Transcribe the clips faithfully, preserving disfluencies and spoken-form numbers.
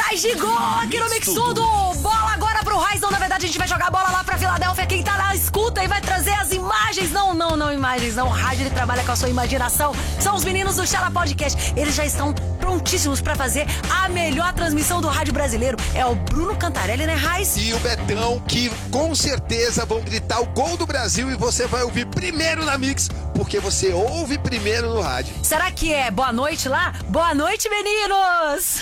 mais de gol aqui no Mix Tudo. Bola agora pro Raizão. Na verdade, a gente vai jogar a bola lá pra Filadélfia. Quem tá na escuta e vai trazer as imagens. Não, não, não imagens, não. O rádio, ele trabalha com a sua imaginação. São os meninos do Chala Podcast. Eles já estão prontíssimos pra fazer a melhor transmissão do rádio brasileiro. É o Bruno Cantarelli, né, Raiz? E o Betão, que com certeza vão gritar o gol do Brasil e você vai ouvir primeiro na Mix, porque você ouve primeiro no rádio. Será que é boa noite lá? Boa noite, meninos!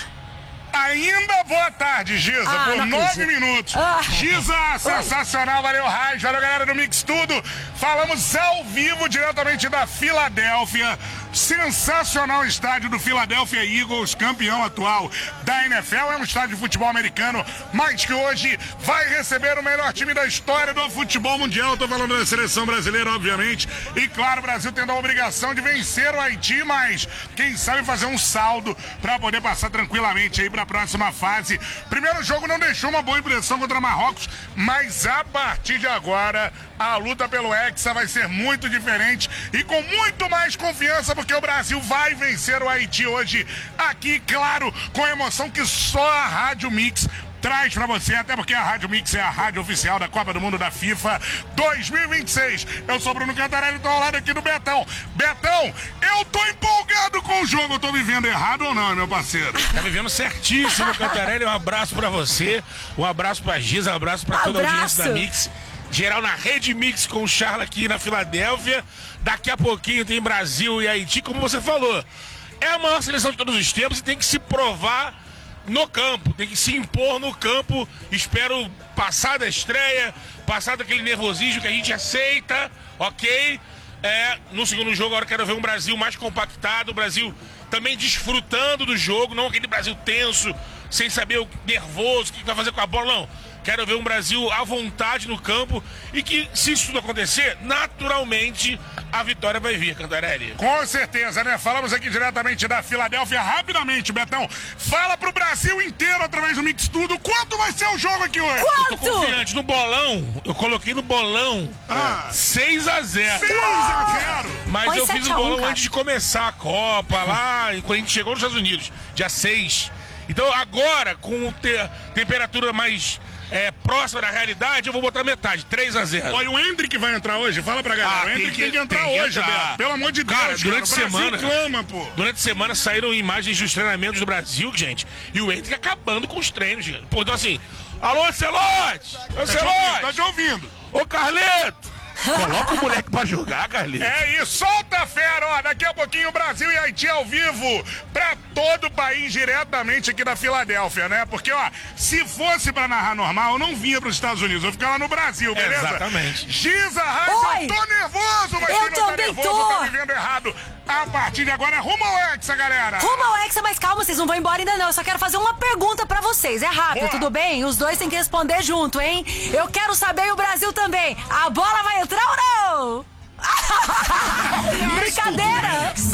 Ainda boa tarde, Giza, Ah, por não nove acredito. minutos. Ah. Giza, sensacional, valeu, Raiz, valeu, galera do Mix Tudo. Falamos ao vivo, diretamente da Filadélfia. Sensacional estádio do Philadelphia Eagles, campeão atual da N F L. É um estádio de futebol americano, mas que hoje vai receber o melhor time da história do futebol mundial. Tô falando da seleção brasileira, obviamente. E claro, o Brasil tendo a obrigação de vencer o Haiti, mas quem sabe fazer um saldo para poder passar tranquilamente aí para a próxima fase. Primeiro jogo não deixou uma boa impressão contra Marrocos, mas a partir de agora a luta pelo Hexa vai ser muito diferente e com muito mais confiança, porque o Brasil vai vencer o Haiti hoje aqui, claro, com a emoção que só a Rádio Mix traz pra você, até porque a Rádio Mix é a rádio oficial da Copa do Mundo da FIFA dois mil e vinte e seis. Eu sou Bruno Cantarelli, tô ao lado aqui do Betão. Betão, eu tô empolgado com o jogo, eu tô vivendo errado ou não, meu parceiro? Tá vivendo certíssimo, Cantarelli. Um abraço pra você, um abraço pra Giza, um abraço pra toda a audiência da Mix. Geral na Rede Mix com o Charla aqui na Filadélfia. Daqui a pouquinho tem Brasil e Haiti, como você falou. É a maior seleção de todos os tempos e tem que se provar no campo, tem que se impor no campo. Espero passar da estreia, passar daquele nervosismo que a gente aceita, ok? É, no segundo jogo agora quero ver um Brasil mais compactado, o Brasil também desfrutando do jogo, não aquele Brasil tenso, sem saber o nervoso, o que vai fazer com a bola, não. Quero ver um Brasil à vontade no campo e que, se isso tudo acontecer, naturalmente a vitória vai vir, Cantarelli. Com certeza, né? Falamos aqui diretamente da Filadélfia. Rapidamente, Betão, fala pro Brasil inteiro através do Mix Tudo quanto vai ser o jogo aqui hoje. Quanto? Eu tô confiante. No bolão, eu coloquei no bolão Ah. seis a zero. seis a zero. Mas Põe eu fiz sete o a um, bolão cara. antes de começar a Copa, lá, quando a gente chegou nos Estados Unidos, dia seis. Então agora, com te temperatura mais é, próxima da realidade, eu vou botar metade, três a zero. Olha, o Hendrick vai entrar hoje, fala pra galera. Ah, o tem Hendrick que- tem que entrar tem que hoje, entrar. Beto. Pelo amor de Deus, Cara, durante cara, a o Brasil semana- clama, pô. Durante a semana saíram imagens dos treinamentos do Brasil, gente, e o Hendrick acabando com os treinos, gente. Pô, então assim, alô, Ancelotti! Tá te ouvindo, tá Ancelotti! te ouvindo. Ô, Carleto! Coloca o moleque pra jogar, Carleto. É isso, solta a fera, ó, daqui a pouquinho Brasil e Haiti ao vivo pra todo o país, diretamente aqui da Filadélfia, né? Porque, ó, se fosse pra narrar normal, eu não vinha pros Estados Unidos, eu ficava lá no Brasil, beleza? Exatamente. Giza, Oi. Raiz, eu tô nervoso, mas Eu quem não tá também nervoso tô. tá vivendo errado. A partir de agora, rumo ao Hexa, galera. Rumo ao Hexa, mas calma, vocês não vão embora ainda não. Eu só quero fazer uma pergunta pra vocês. É rápido, Boa. tudo bem? Os dois têm que responder junto, hein? Eu quero saber, e o Brasil também. A bola vai entrar ou não? Brincadeira!